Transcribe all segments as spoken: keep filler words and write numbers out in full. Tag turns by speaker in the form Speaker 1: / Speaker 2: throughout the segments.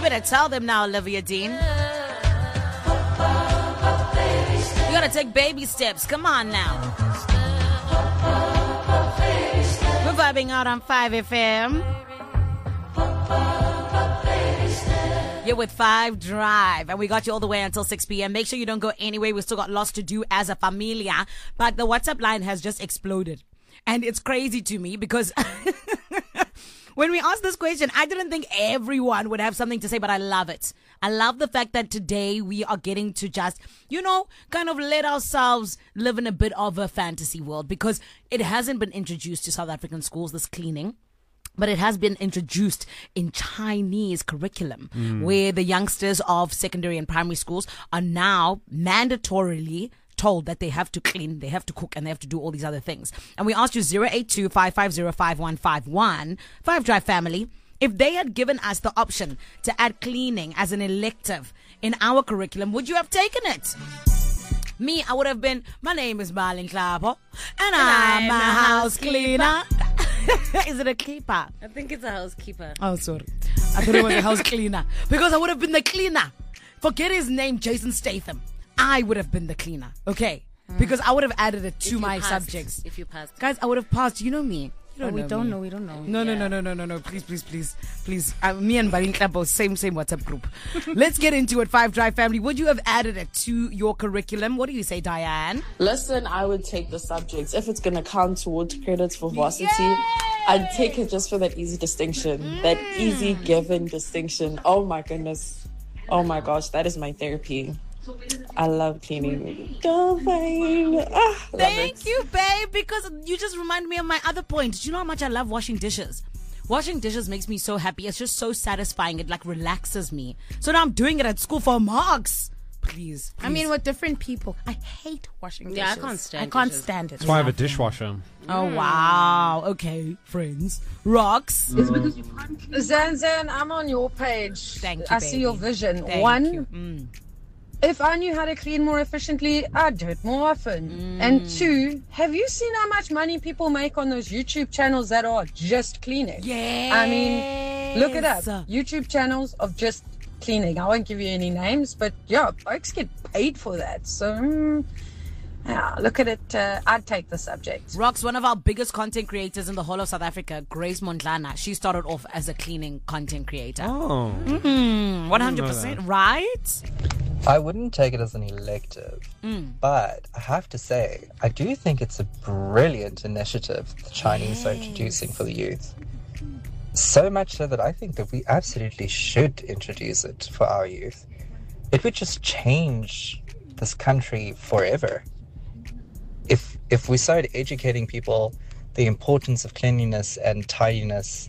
Speaker 1: better tell them now, Olivia Dean. You gotta take baby steps. Come on now. We're vibing out on five F M. You're with five Drive, and we got you all the way until six p.m. Make sure you don't go anywhere. We've still got lots to do as a familia. But the WhatsApp line has just exploded. And it's crazy to me because when we asked this question, I didn't think everyone would have something to say, but I love it. I love the fact that today we are getting to just, you know, kind of let ourselves live in a bit of a fantasy world, because it hasn't been introduced to South African schools, this cleaning. But it has been introduced in Chinese curriculum, mm. where the youngsters of secondary and primary schools are now mandatorily told that they have to clean, they have to cook, and they have to do all these other things. And we asked you zero eight two, five five zero, five one five one, five Drive family, if they had given us the option to add cleaning as an elective in our curriculum, would you have taken it? Me, I would have been, my name is Marlene Klabo, and, and I'm, I'm a house cleaner. Is it a keeper?
Speaker 2: I think it's a housekeeper.
Speaker 1: Oh, sorry. I thought it was a house cleaner. Because I would have been the cleaner. Forget his name, Jason Statham. I would have been the cleaner. Okay? Mm. Because I would have added it to my
Speaker 2: passed,
Speaker 1: subjects.
Speaker 2: If you passed.
Speaker 1: Guys, I would have passed. You know me. You
Speaker 2: don't
Speaker 1: oh,
Speaker 2: we
Speaker 1: know
Speaker 2: don't
Speaker 1: me.
Speaker 2: know. We don't know.
Speaker 1: No, yeah. no, no, no, no, no, no. Please, please, please, please. Uh, me and Barin Klabo, same, same WhatsApp group. Let's get into it, Five Drive family. Would you have added it to your curriculum? What do you say, Diane?
Speaker 3: Listen, I would take the subjects. If it's going to count towards credits for varsity, Yay! I'd take it just for that easy distinction. Mm. That easy given distinction. Oh my goodness. Oh my gosh, that is my therapy. I love cleaning. Go fine. Ah,
Speaker 1: Thank you, babe, because you just remind me of my other point. Do you know how much I love washing dishes? Washing dishes makes me so happy. It's just so satisfying. It like relaxes me. So now I'm doing it at school for marks. Please, please.
Speaker 2: I mean, with different people. I hate washing dishes.
Speaker 3: Yeah, I can't stand
Speaker 2: I can't
Speaker 3: dishes.
Speaker 2: stand it.
Speaker 4: That's why I have a dishwasher.
Speaker 1: Oh, wow. Okay, friends. Rocks.
Speaker 5: It's because you can't. Zan Zan, I'm on your page.
Speaker 1: Thank you,
Speaker 5: I
Speaker 1: baby.
Speaker 5: see your vision.
Speaker 1: Thank
Speaker 5: One,
Speaker 1: you. Mm.
Speaker 5: if I knew how to clean more efficiently, I'd do it more often.
Speaker 1: Mm.
Speaker 5: And two, have you seen how much money people make on those YouTube channels that are just cleaning?
Speaker 1: Yes.
Speaker 5: I mean, look it up. YouTube channels of just cleaning. I won't give you any names, but yeah, folks get paid for that. So, mm, yeah, look at it. Uh, I'd take the subject.
Speaker 1: Rocks, one of our biggest content creators in the whole of South Africa, Grace Mondlana, she started off as a cleaning content creator.
Speaker 4: Oh.
Speaker 1: Mm-hmm. one hundred percent, right?
Speaker 6: I wouldn't take it as an elective, mm. but I have to say, I do think it's a brilliant initiative the Chinese yes. are introducing for the youth. So much so that I think that we absolutely should introduce it for our youth. It would just change this country forever. If if we started educating people the importance of cleanliness and tidiness,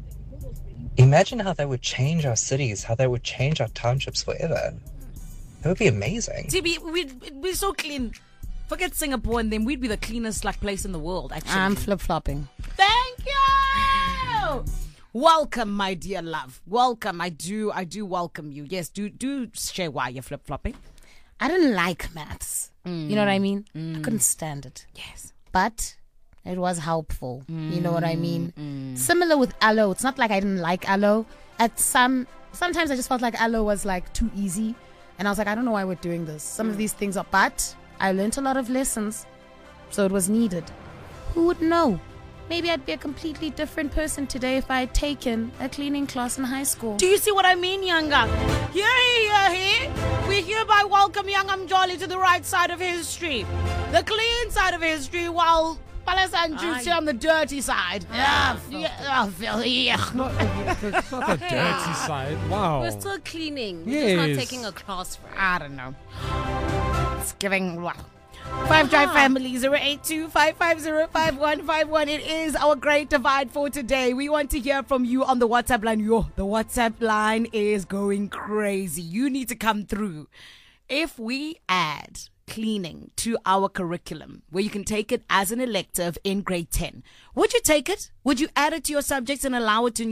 Speaker 6: imagine how that would change our cities, how that would change our townships forever. That would be amazing.
Speaker 1: T B, we'd be so clean. Forget Singapore and then we'd be the cleanest like place in the world, actually.
Speaker 2: I'm flip-flopping.
Speaker 1: Thank you! Welcome, my dear love. Welcome. I do I do welcome you. Yes, do do share why you're flip-flopping.
Speaker 2: I didn't like maths. Mm. You know what I mean? Mm. I couldn't stand it.
Speaker 1: Yes.
Speaker 2: But it was helpful. Mm. You know what I mean?
Speaker 1: Mm.
Speaker 2: Similar with allo. It's not like I didn't like allo. At some, sometimes I just felt like allo was like too easy. And I was like, I don't know why we're doing this. Some mm. of these things are, but I learned a lot of lessons. So it was needed. Who would know? Maybe I'd be a completely different person today if I had taken a cleaning class in high school.
Speaker 1: Do you see what I mean, Younger? Here, here, here. We hereby welcome Young Mjoli to the right side of history. The clean side of history, while Palasan Juicy on the dirty side.
Speaker 2: Yeah,
Speaker 1: yeah, filthy.
Speaker 4: It's not, it's not the dirty side. Wow.
Speaker 2: We're still cleaning. We're
Speaker 4: yes.
Speaker 2: just not taking a class for it.
Speaker 1: I don't know. It's giving, wow. Five Drive family, zero eight two, five five zero, five one five one. It is our great divide for today. We want to hear from you on the WhatsApp line. Yo, the WhatsApp line is going crazy. You need to come through. If we add cleaning to our curriculum, where you can take it as an elective in grade ten, would you take it? Would you add it to your subjects and allow it to